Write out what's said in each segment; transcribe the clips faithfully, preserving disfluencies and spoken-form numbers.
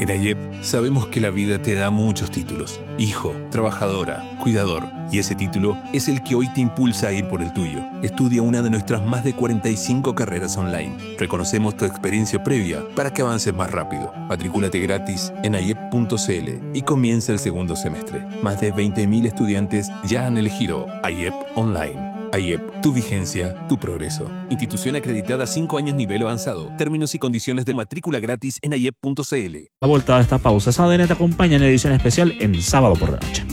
En AIEP sabemos que la vida te da muchos títulos. Hijo, trabajadora, cuidador. Y ese título es el que hoy te impulsa a ir por el tuyo. Estudia una de nuestras más de cuarenta y cinco carreras online. Reconocemos tu experiencia previa para que avances más rápido. Matricúlate gratis en aiep punto cl y comienza el segundo semestre. Más de veinte mil estudiantes ya han elegido AIEP Online. AIEP, tu vigencia, tu progreso. Institución acreditada cinco años nivel avanzado. Términos y condiciones de matrícula gratis en aiep punto cl. La vuelta de esta pausa, A D N te acompaña en edición especial en sábado por la noche.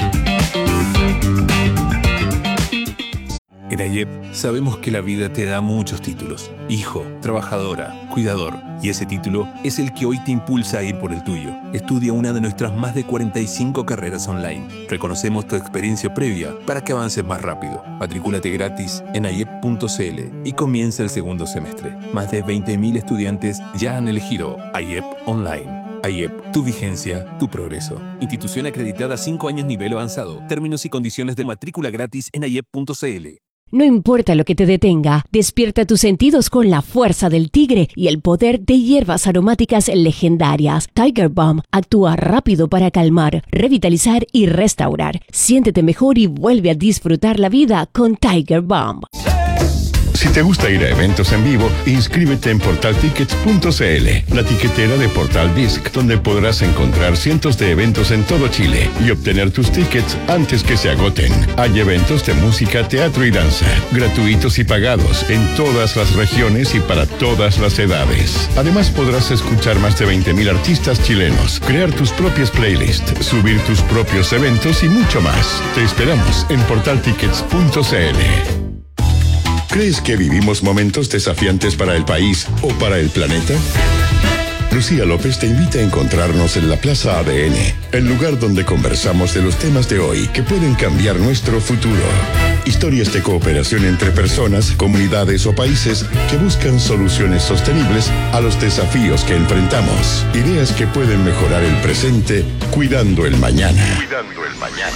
En AIEP sabemos que la vida te da muchos títulos. Hijo, trabajadora, cuidador. Y ese título es el que hoy te impulsa a ir por el tuyo. Estudia una de nuestras más de cuarenta y cinco carreras online. Reconocemos tu experiencia previa para que avances más rápido. Matricúlate gratis en aiep punto cl y comienza el segundo semestre. Más de veinte mil estudiantes ya han elegido AIEP Online. AIEP, tu vigencia, tu progreso. Institución acreditada cinco años nivel avanzado. Términos y condiciones de matrícula gratis en aiep punto cl. No importa lo que te detenga, despierta tus sentidos con la fuerza del tigre y el poder de hierbas aromáticas legendarias. Tiger Balm actúa rápido para calmar, revitalizar y restaurar. Siéntete mejor y vuelve a disfrutar la vida con Tiger Balm. Si te gusta ir a eventos en vivo, inscríbete en portal tickets punto cl, la tiquetera de Portal Disc, donde podrás encontrar cientos de eventos en todo Chile y obtener tus tickets antes que se agoten. Hay eventos de música, teatro y danza, gratuitos y pagados en todas las regiones y para todas las edades. Además, podrás escuchar más de veinte mil artistas chilenos, crear tus propias playlists, subir tus propios eventos y mucho más. Te esperamos en portal tickets punto cl. ¿Crees que vivimos momentos desafiantes para el país o para el planeta? Lucía López te invita a encontrarnos en la Plaza A D N, el lugar donde conversamos de los temas de hoy que pueden cambiar nuestro futuro. Historias de cooperación entre personas, comunidades o países que buscan soluciones sostenibles a los desafíos que enfrentamos. Ideas que pueden mejorar el presente cuidando el mañana. Cuidando el mañana.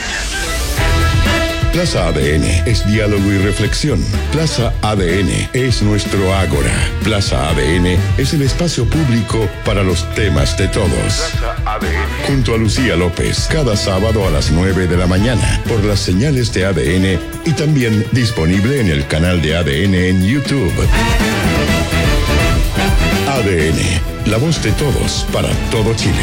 Plaza A D N es diálogo y reflexión. Plaza A D N es nuestro ágora. Plaza A D N es el espacio público para los temas de todos. Plaza A D N. Junto a Lucía López, cada sábado a las nueve de la mañana, por las señales de A D N y también disponible en el canal de A D N en YouTube. A D N, la voz de todos para todo Chile.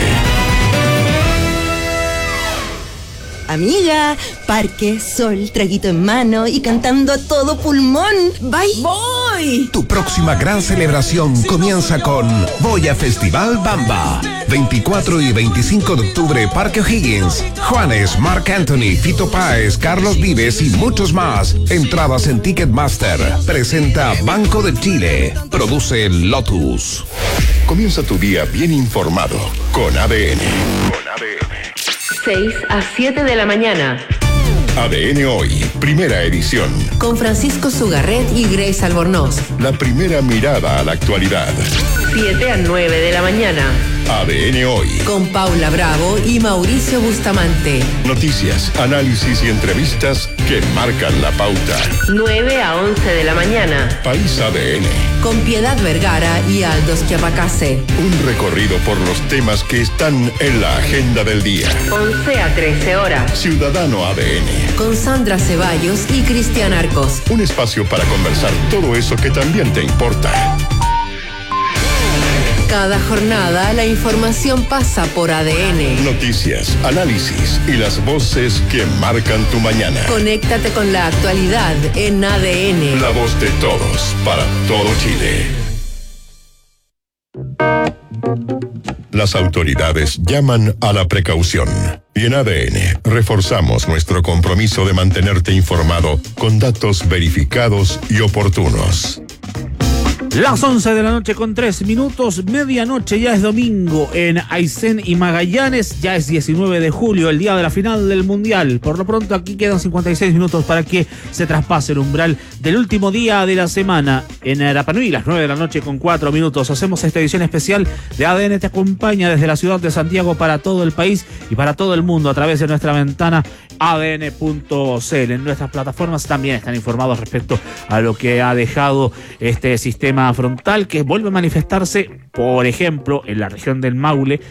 Amiga, parque, sol, traguito en mano y cantando a todo pulmón. ¡Bye! ¡Voy! Tu próxima gran celebración comienza con Voy Festival Bamba. veinticuatro y veinticinco de octubre, Parque O'Higgins. Juanes, Marc Anthony, Fito Páez, Carlos Vives y muchos más. Entradas en Ticketmaster. Presenta Banco de Chile. Produce Lotus. Comienza tu día bien informado con A D N. Con A D N. seis a siete de la mañana. A D N Hoy, primera edición. Con Francisco Sugarret y Grace Albornoz. La primera mirada a la actualidad. siete a nueve de la mañana. A D N Hoy. Con Paula Bravo y Mauricio Bustamante. Noticias, análisis y entrevistas que marcan la pauta. nueve a once de la mañana. País A D N. Con Piedad Vergara y Aldo Schiapacase. Un recorrido por los temas que están en la agenda del día. once a trece horas. Ciudadano A D N. Con Sandra Ceballos y Cristian Arcos. Un espacio para conversar todo eso que también te importa. Cada jornada la información pasa por A D N. Noticias, análisis y las voces que marcan tu mañana. Conéctate con la actualidad en A D N. La voz de todos para todo Chile. Las autoridades llaman a la precaución. Y en A D N reforzamos nuestro compromiso de mantenerte informado con datos verificados y oportunos. Las once de la noche con tres minutos, medianoche, ya es domingo en Aysén y Magallanes, ya es diecinueve de julio, el día de la final del Mundial. Por lo pronto aquí quedan cincuenta y seis minutos para que se traspase el umbral del último día de la semana. En Rapa Nui, las nueve de la noche con cuatro minutos, hacemos esta edición especial de A D N Te Acompaña desde la ciudad de Santiago para todo el país y para todo el mundo a través de nuestra ventana A D N punto c l. En nuestras plataformas también están informados respecto a lo que ha dejado este sistema frontal que vuelve a manifestarse, por ejemplo, en la región del Maule,